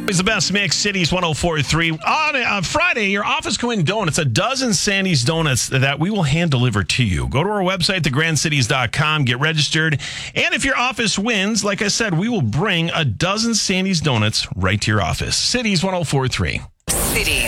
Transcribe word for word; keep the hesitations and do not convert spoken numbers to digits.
It's the best mix, Cities one oh four point three. On uh, Friday, your office can win donuts, a dozen Sandy's donuts that we will hand deliver to you. Go to our website, the grand cities dot com, get registered. And if your office wins, like I said, we will bring a dozen Sandy's donuts right to your office. Cities one oh four point three. Cities.